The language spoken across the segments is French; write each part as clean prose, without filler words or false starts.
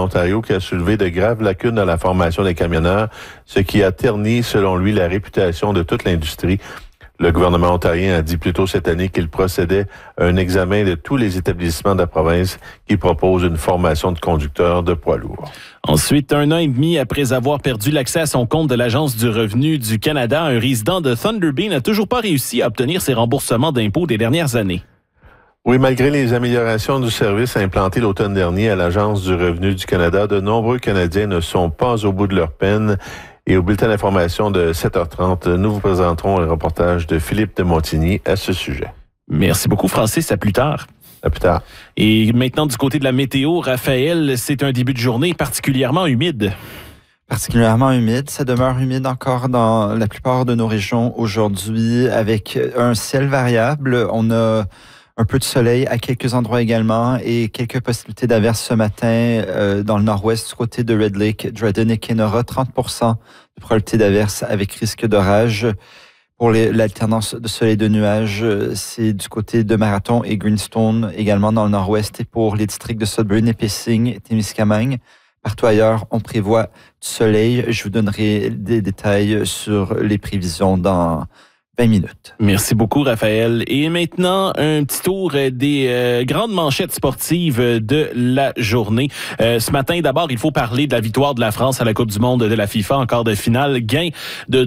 l'Ontario qui a soulevé de graves lacunes dans la formation des camionneurs, ce qui a terni, selon lui, la réputation de toute l'industrie. Le gouvernement ontarien a dit plus tôt cette année qu'il procédait à un examen de tous les établissements de la province qui proposent une formation de conducteurs de poids lourds. Ensuite, 1 an et demi après avoir perdu l'accès à son compte de l'Agence du revenu du Canada, un résident de Thunder Bay n'a toujours pas réussi à obtenir ses remboursements d'impôts des dernières années. Oui, malgré les améliorations du service implantées l'automne dernier à l'Agence du revenu du Canada, de nombreux Canadiens ne sont pas au bout de leur peine. Et au bulletin d'information de 7h30, nous vous présenterons un reportage de Philippe de Montigny à ce sujet. Merci beaucoup, Francis. À plus tard. À plus tard. Et maintenant, du côté de la météo, Raphaël, c'est un début de journée particulièrement humide. Particulièrement humide. Ça demeure humide encore dans la plupart de nos régions aujourd'hui avec un ciel variable. On a un peu de soleil à quelques endroits également et quelques possibilités d'averses ce matin dans le nord-ouest du côté de Red Lake, Dryden et Kenora. 30% de probabilité d'averses avec risque d'orage. Pour l'alternance de soleil et de nuages, c'est du côté de Marathon et Greenstone, également dans le nord-ouest. Et pour les districts de Sudbury, Nipissing et Témiscamingue, partout ailleurs, on prévoit du soleil. Je vous donnerai des détails sur les prévisions dans 20 minutes. Merci beaucoup, Raphaël. Et maintenant, un petit tour des grandes manchettes sportives de la journée. Ce matin, d'abord, il faut parler de la victoire de la France à la Coupe du monde de la FIFA en quart de finale. Gain de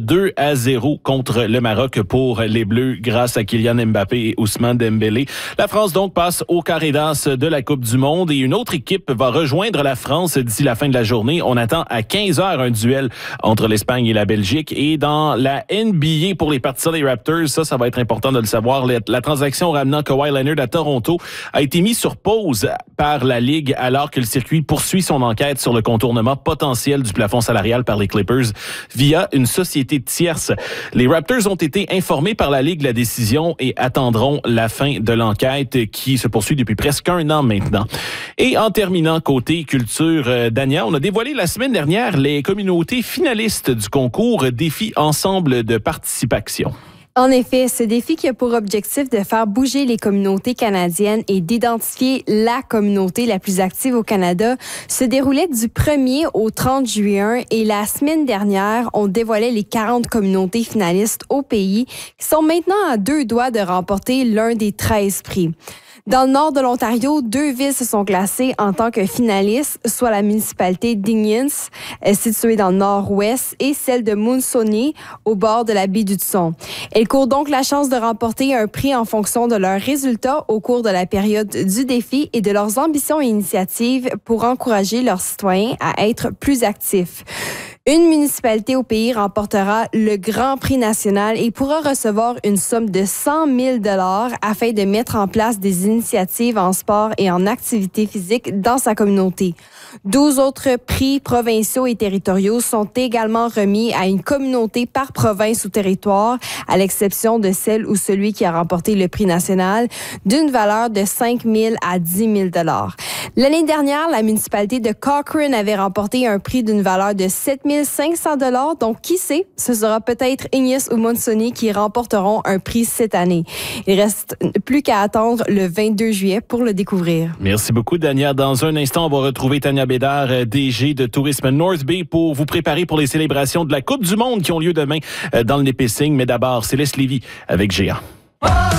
2-0 contre le Maroc pour les Bleus grâce à Kylian Mbappé et Ousmane Dembélé. La France, donc, passe au carré d'as de la Coupe du monde et une autre équipe va rejoindre la France d'ici la fin de la journée. On attend à 15h un duel entre l'Espagne et la Belgique. Et dans la NBA pour les partisans des Raptors, ça va être important de le savoir. La transaction ramenant Kawhi Leonard à Toronto a été mise sur pause par la Ligue alors que le circuit poursuit son enquête sur le contournement potentiel du plafond salarial par les Clippers via une société tierce. Les Raptors ont été informés par la Ligue de la décision et attendront la fin de l'enquête qui se poursuit depuis presque 1 an maintenant. Et en terminant, côté culture, Dania, on a dévoilé la semaine dernière les communautés finalistes du concours Défi Ensemble de participation. En effet, ce défi qui a pour objectif de faire bouger les communautés canadiennes et d'identifier la communauté la plus active au Canada se déroulait du 1er au 30 juin et la semaine dernière, on dévoilait les 40 communautés finalistes au pays qui sont maintenant à 2 doigts de remporter l'un des 13 prix. Dans le nord de l'Ontario, 2 villes se sont classées en tant que finalistes, soit la municipalité d'Higgins, située dans le nord-ouest, et celle de Moonsonie, au bord de la baie d'Hudson. Elles courent donc la chance de remporter un prix en fonction de leurs résultats au cours de la période du défi et de leurs ambitions et initiatives pour encourager leurs citoyens à être plus actifs. Une municipalité au pays remportera le Grand Prix national et pourra recevoir une somme de 100 000 $ afin de mettre en place des initiatives en sport et en activité physique dans sa communauté. 12 autres prix provinciaux et territoriaux sont également remis à une communauté par province ou territoire, à l'exception de celle ou celui qui a remporté le prix national, d'une valeur de 5 000 à 10 000 $. L'année dernière, la municipalité de Cochrane avait remporté un prix d'une valeur de 7 500 $. Donc, qui sait, ce sera peut-être Ignis ou Montsonie qui remporteront un prix cette année. Il reste plus qu'à attendre le 22 juillet pour le découvrir. Merci beaucoup, Dania. Dans un instant, on va retrouver Tania Bédard, DG de Tourisme North Bay, pour vous préparer pour les célébrations de la Coupe du monde qui ont lieu demain dans le Nipissing. Mais d'abord, Céleste Lévy avec Géant.